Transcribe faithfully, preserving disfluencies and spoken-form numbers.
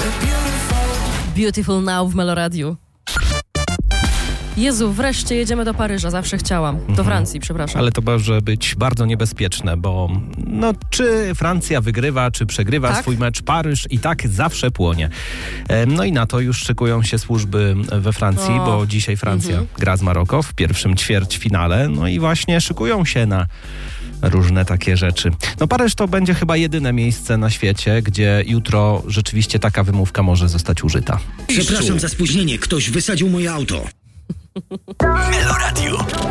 Beautiful Now w Meloradiu. Jezu, wreszcie jedziemy do Paryża, zawsze chciałam. Do Francji, przepraszam. Ale to może być bardzo niebezpieczne, bo no, czy Francja wygrywa, czy przegrywa tak? swój mecz, Paryż i tak zawsze płonie. No i na to już szykują się służby we Francji, o. bo dzisiaj Francja mhm. gra z Maroko w pierwszym ćwierćfinale. No i właśnie szykują się na różne takie rzeczy. No Paryż to będzie chyba jedyne miejsce na świecie, gdzie jutro rzeczywiście taka wymówka może zostać użyta. Przepraszam za spóźnienie, ktoś wysadził moje auto. Meloradio.